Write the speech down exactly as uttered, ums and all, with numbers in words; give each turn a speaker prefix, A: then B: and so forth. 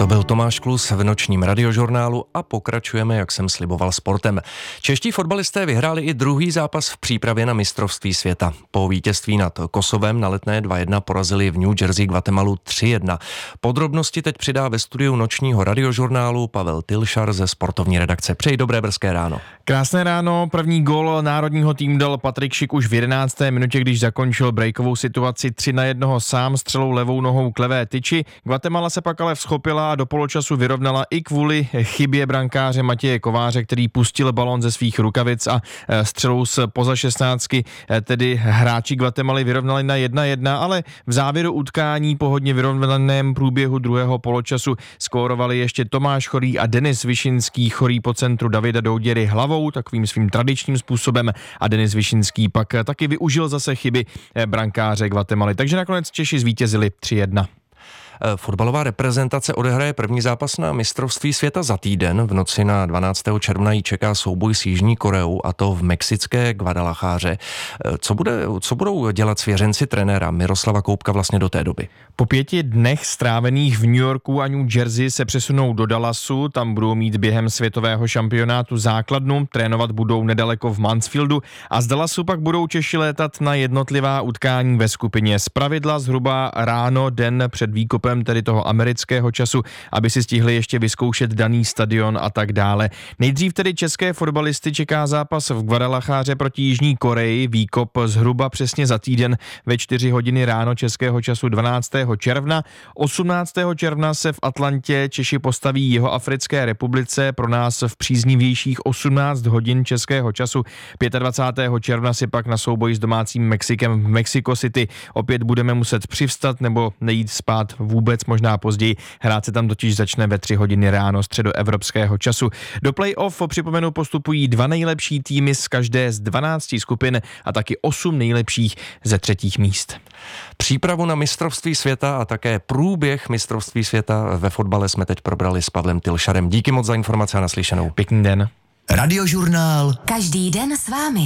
A: To byl Tomáš Klus v nočním radiožurnálu a pokračujeme, jak jsem sliboval, sportem. Čeští fotbalisté vyhráli i druhý zápas v přípravě na mistrovství světa. Po vítězství nad Kosovem na Letné dva jedna porazili v New Jersey Guatemalu tři jedna. Podrobnosti teď přidá ve studiu nočního radiožurnálu Pavel Tilšar ze sportovní redakce. Přeji dobré brzké ráno.
B: Krásné ráno, první gól národního týmu dal Patrik Šik už v jedenácté minutě, když zakončil breakovou situaci tři na jednoho sám střelou levou nohou k levé tyči. Guatemala se pak ale vzchopila a do poločasu vyrovnala i kvůli chybě brankáře Matěje Kováře, který pustil balón ze svých rukavic a střelou z poza šestnáctky, tedy hráči Guatemaly vyrovnali na jedna jedna, ale v závěru utkání po hodně vyrovnaném průběhu druhého poločasu skórovali ještě Tomáš Chorý a Denis Višinský. Chorý po centru Davida Douděry hlavou, takovým svým tradičním způsobem, a Denis Višinský pak taky využil zase chyby brankáře Guatemaly. Takže nakonec Češi zvítězili tři jedna.
A: Fotbalová reprezentace odehraje první zápas na mistrovství světa za týden. V noci na dvanáctého června ji čeká souboj s Jižní Koreou, a to v mexické Guadalajáře. Co, bude, co budou dělat svěřenci trenéra Miroslava Koubka vlastně do té doby?
B: Po pěti dnech strávených v New Yorku a New Jersey se přesunou do Dallasu, tam budou mít během světového šampionátu základnu, trénovat budou nedaleko v Mansfieldu a z Dallasu pak budou Češi létat na jednotlivá utkání ve skupině. Zpravidla zhruba ráno, den před výkopem tedy toho amerického času, aby si stihli ještě vyzkoušet daný stadion a tak dále. Nejdřív tedy české fotbalisty čeká zápas v Guadalajáře proti Jižní Koreji, výkop zhruba přesně za týden ve čtyři hodiny ráno českého času dvanáctého června. osmnáctého června se v Atlantě Češi postaví Jihoafrické republice, pro nás v příznivějších osmnáct hodin českého času. dvacátého pátého června si pak na souboj s domácím Mexikem v Mexico City opět budeme muset přivstat nebo nejít spát vůbec, možná později. Hrát se tam totiž začne ve tři hodiny ráno středoevropského času. Do play-off, připomenu, postupují dva nejlepší týmy z každé z dvanácti skupin a taky osm nejlepších ze třetích míst.
A: Přípravu na mistrovství světa a také průběh mistrovství světa ve fotbale jsme teď probrali s Pavlem Tilšarem. Díky moc za informace a naslyšenou.
B: Pěkný den.
C: Radiožurnál. Každý den s vámi.